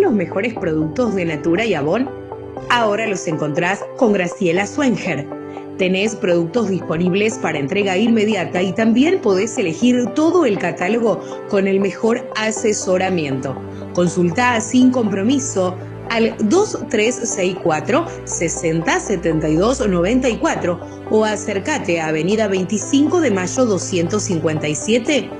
los mejores productos de Natura y Avon? Ahora los encontrás con Graciela Swenger. Tenés productos disponibles para entrega inmediata y también podés elegir todo el catálogo con el mejor asesoramiento. Consultá sin compromiso al 2364 60 72 94 o acércate a Avenida 25 de Mayo 257